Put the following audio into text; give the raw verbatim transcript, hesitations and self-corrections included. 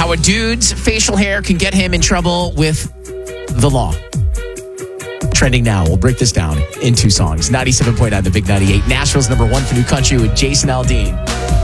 How a dude's facial hair can get him in trouble with the law. Trending now. We'll break this down in two songs. ninety-seven point nine, The Big ninety-eight. Nashville's number one for new country with Jason Aldean.